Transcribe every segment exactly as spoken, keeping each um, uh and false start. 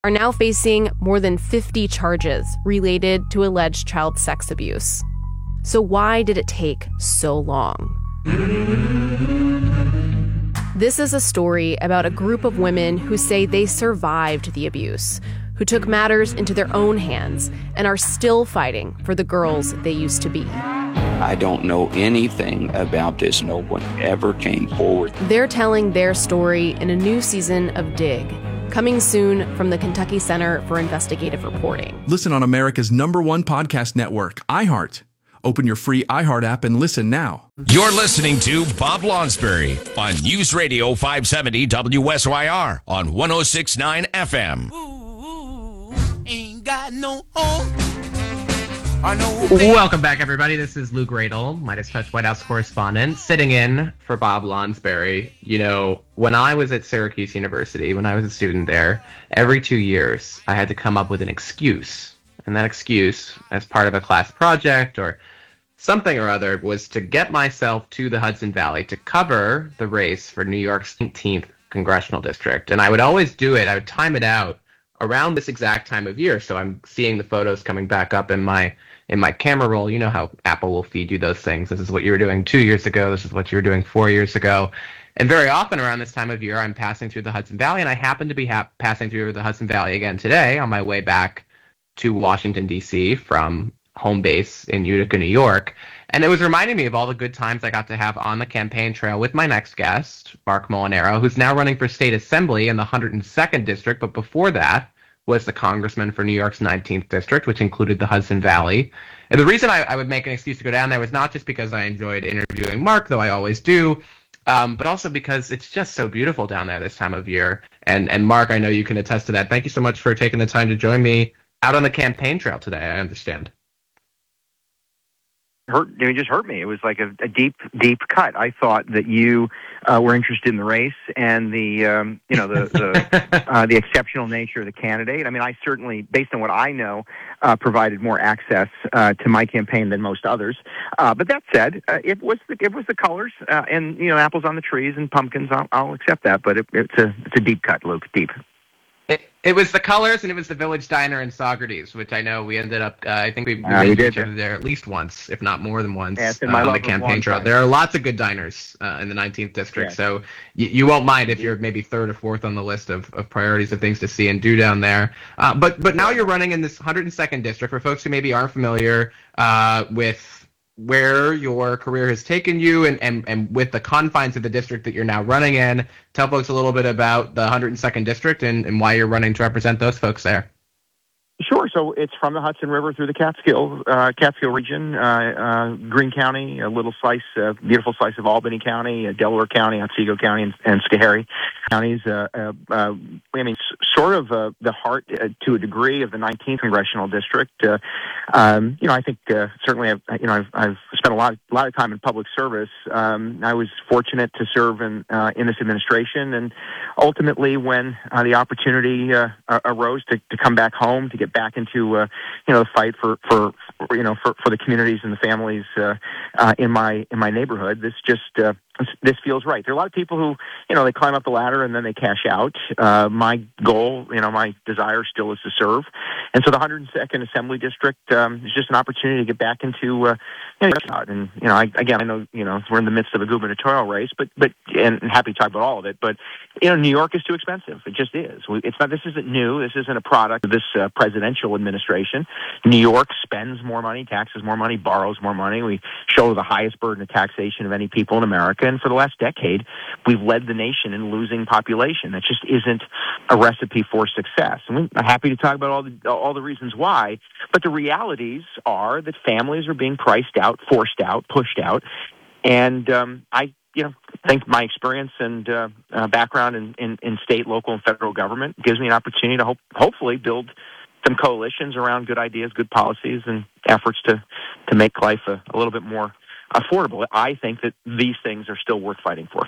are now facing more than fifty charges related to alleged child sex abuse. So why did it take so long? This is a story about a group of women who say they survived the abuse, who took matters into their own hands and are still fighting for the girls they used to be. I don't know anything about this. No one ever came forward. They're telling their story in a new season of Dig, coming soon from the Kentucky Center for Investigative Reporting. Listen on America's number one podcast network, iHeart. Open your free iHeart app and listen now. You're listening to Bob Lonsberry on News Radio five seventy W S Y R on one oh six point nine F M. Ooh, ain't got no home. I know. Welcome back, everybody. This is Luke Radel, Midas Touch White House correspondent, sitting in for Bob Lonsberry. You know, when I was at Syracuse University, when I was a student there, every two years I had to come up with an excuse. And that excuse, as part of a class project or something or other, was to get myself to the Hudson Valley to cover the race for New York's eighteenth congressional district. And I would always do it. I would time it out around this exact time of year. So I'm seeing the photos coming back up in my in my camera roll. You know how Apple will feed you those things. This is what you were doing two years ago. This is what you were doing four years ago. And very often around this time of year, I'm passing through the Hudson Valley, and I happen to be ha- passing through the Hudson Valley again today on my way back to Washington, D C from home base in Utica, New York. And it was reminding me of all the good times I got to have on the campaign trail with my next guest, Mark Molinaro, who's now running for state assembly in the one hundred second district, but before that was the congressman for New York's nineteenth district, which included the Hudson Valley. And the reason I, I would make an excuse to go down there was not just because I enjoyed interviewing Mark, though I always do, um, but also because it's just so beautiful down there this time of year. And, and Mark, I know you can attest to that. Thank you so much for taking the time to join me out on the campaign trail today, I understand. Hurt, it just hurt me. It was like a, a deep, deep cut. I thought that you uh, were interested in the race and the, um, you know, the the, uh, the exceptional nature of the candidate. I mean, I certainly, based on what I know, uh, provided more access uh, to my campaign than most others. Uh, but that said, uh, it was the it was the colors uh, and you know apples on the trees and pumpkins. I'll, I'll accept that. But it, it's a it's a deep cut, Luke. Deep. It, it was the colors, and it was the Village Diner in Saugerties, which I know we ended up, uh, I think we, we uh, made we each did, other there at least once, if not more than once, yeah, uh, on the campaign trail. There are lots of good diners uh, in the nineteenth district, yeah. So y- you won't mind if you're maybe third or fourth on the list of, of priorities of things to see and do down there. Uh, but but now you're running in this one hundred second district. For folks who maybe aren't familiar uh, with where your career has taken you and, and, and with the confines of the district that you're now running in, tell folks a little bit about the one hundred second district and, and why you're running to represent those folks there. Sure. So it's from the Hudson River through the Catskill, uh, Catskill region, uh, uh, Greene County, a little slice, uh, beautiful slice of Albany County, uh, Delaware County, Otsego County, and, and Schoharie counties. Uh, uh, uh, I mean, s- sort of uh, the heart, uh, to a degree, of the nineteenth congressional district. Uh, um, you know, I think uh, certainly, I've, you know, I've, I've spent a lot, a lot of time in public service. Um, I was fortunate to serve in uh, in this administration, and ultimately, when uh, the opportunity uh, arose to, to come back home, to get back into uh, you know the fight for, for, for you know for, for the communities and the families uh, uh, in my in my neighborhood. This just uh, this feels right. There are a lot of people who you know they climb up the ladder and then they cash out. Uh, my goal, you know, my desire still is to serve, and so the one hundred second Assembly District um, is just an opportunity to get back into uh, you know, and you know I, again I know you know we're in the midst of a gubernatorial race, but but and, and happy to talk about all of it, but you know New York is too expensive. It just is. It's not. This isn't new. This isn't a product of this uh, presidential administration. New York spends more money, taxes more money, borrows more money. We show the highest burden of taxation of any people in America, and for the last decade, we've led the nation in losing population. That just isn't a recipe for success. And we're happy to talk about all the all the reasons why, but the realities are that families are being priced out, forced out, pushed out, and um, I. You know, I think my experience and uh, uh, background in, in, in state, local, and federal government gives me an opportunity to hope, hopefully build some coalitions around good ideas, good policies, and efforts to, to make life a, a little bit more affordable. I think that these things are still worth fighting for.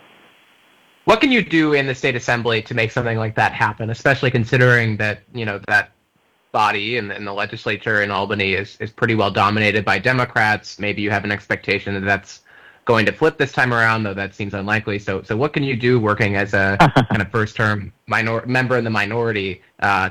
What can you do in the state assembly to make something like that happen, especially considering that, you know, that body and, and the legislature in Albany is, is pretty well dominated by Democrats? Maybe you have an expectation that that's going to flip this time around, though that seems unlikely. So so what can you do working as a kind of first-term minor- member in the minority uh,